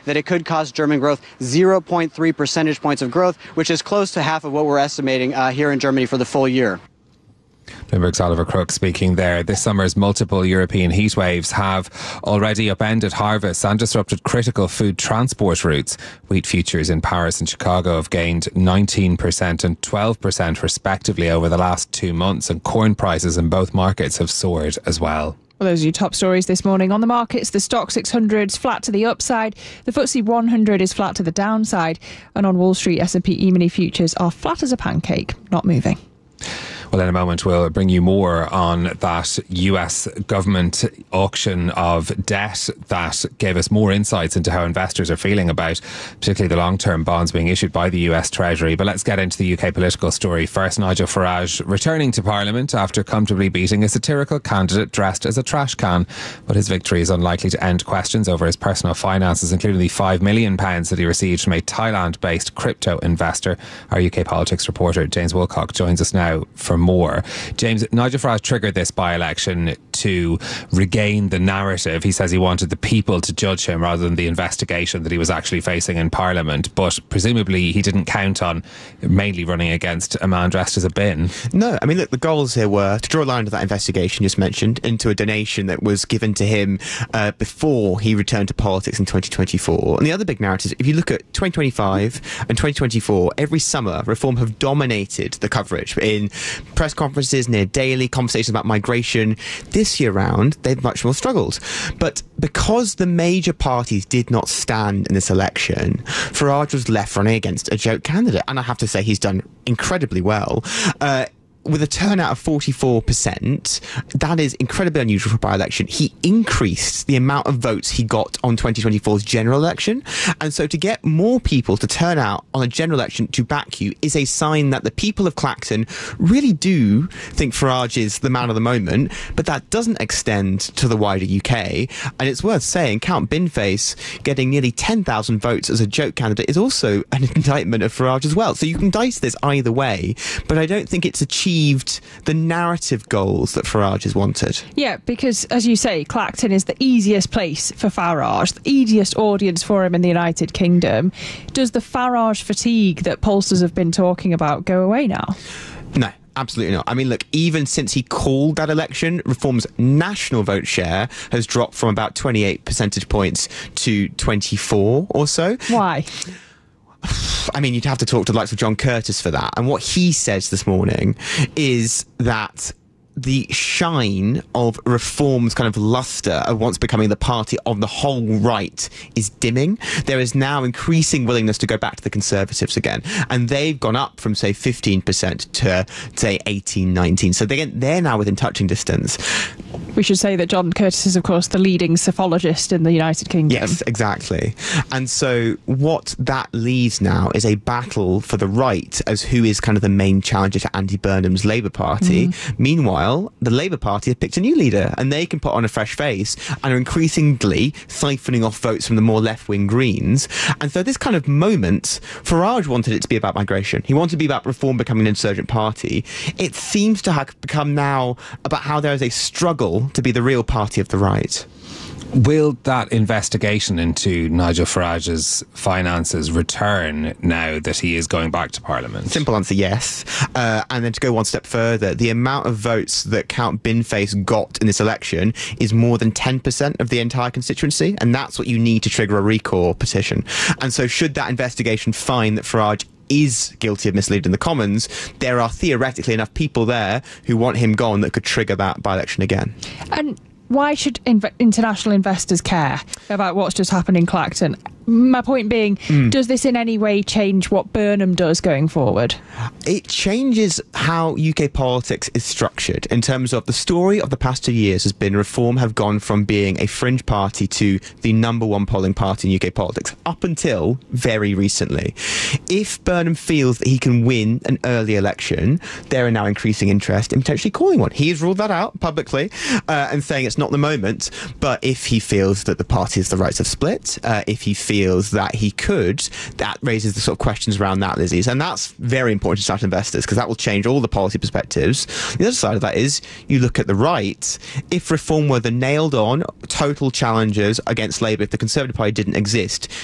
that it could cost German growth 0.3 percentage points of growth, which is close to half of what we're estimating here in Germany for the full year. Bloomberg's Oliver Crook speaking there. This summer's multiple European heat waves have already upended harvests and disrupted critical food transport routes. Wheat futures in Paris and Chicago have gained 19% and 12% respectively over the last 2 months, and corn prices in both markets have soared as well. Well, those are your top stories this morning. On the markets, the Stoxx 600 is flat to the upside. The FTSE 100 is flat to the downside. And on Wall Street, S&P E-mini futures are flat as a pancake, not moving. Well, in a moment, we'll bring you more on that US government auction of debt that gave us more insights into how investors are feeling about particularly the long-term bonds being issued by the US Treasury. But let's get into the UK political story first. Nigel Farage returning to Parliament after comfortably beating a satirical candidate dressed as a trash can. But his victory is unlikely to end questions over his personal finances, including the £5 million that he received from a Thailand-based crypto investor. Our UK politics reporter James Wilcock joins us now for more. James, Nigel Farage triggered this by-election to regain the narrative. He says he wanted the people to judge him rather than the investigation that he was actually facing in Parliament. But presumably he didn't count on mainly running against a man dressed as a bin. No, I mean, look, the goals here were to draw a line under that investigation you just mentioned into a donation that was given to him before he returned to politics in 2024. And the other big narrative, if you look at 2025 and 2024, every summer Reform have dominated the coverage in press conferences, near daily conversations about migration. This year round, they've much more struggled. But because the major parties did not stand in this election, Farage was left running against a joke candidate. And I have to say, he's done incredibly well. With a turnout of 44%, that is incredibly unusual for a by-election. He increased the amount of votes he got on 2024's general election. And so to get more people to turn out on a general election to back you is a sign that the people of Clacton really do think Farage is the man of the moment. But that doesn't extend to the wider UK. And it's worth saying, Count Binface getting nearly 10,000 votes as a joke candidate is also an indictment of Farage as well. So you can dice this either way. But I don't think it's achieved the narrative goals that Farage has wanted. Yeah, because as you say, Clacton is the easiest place for Farage, the easiest audience for him in the United Kingdom. Does the Farage fatigue that pollsters have been talking about go away now? No. Absolutely not. I mean, look, even since he called that election, Reform's national vote share has dropped from about 28 percentage points to 24 or so. Why? I mean, you'd have to talk to the likes of John Curtis for that. And what he says this morning is that the shine of Reform's kind of lustre of once becoming the party of the whole right is dimming. There is now increasing willingness to go back to the Conservatives again. And they've gone up from, say, 15% to, say, 18, 19. So they're now within touching distance. We should say that John Curtis is, of course, the leading psephologist in the United Kingdom. Yes, exactly. And so what that leaves now is a battle for the right as who is kind of the main challenger to Andy Burnham's Labour Party. Meanwhile, the Labour Party have picked a new leader and they can put on a fresh face and are increasingly siphoning off votes from the more left-wing Greens. And so this kind of moment, Farage wanted it to be about migration. He wanted to be about Reform becoming an insurgent party. It seems to have become now about how there is a struggle to be the real party of the right. Will that investigation into Nigel Farage's finances return now that he is going back to Parliament? Simple answer, yes. And then to go one step further, the amount of votes that Count Binface got in this election is more than 10% of the entire constituency, and that's what you need to trigger a recall petition. And so should that investigation find that Farage is guilty of misleading the Commons, there are theoretically enough people there who want him gone that could trigger that by-election again. And why should international investors care about what's just happened in Clacton? My point being, does this in any way change what Burnham does going forward? It changes how UK politics is structured in terms of the story of the past 2 years has been Reform have gone from being a fringe party to the number one polling party in UK politics up until very recently. If Burnham feels that he can win an early election, there are now increasing interest in potentially calling one. He has ruled that out publicly and saying it's not the moment. But if he feels that the party has the rights of split, if he feels that he could, that raises the sort of questions around that, Lizzie. And that's very important to start investors because that will change all the policy perspectives. The other side of that is you look at the right. If Reform were the nailed on total challengers against Labour, if the Conservative Party didn't exist,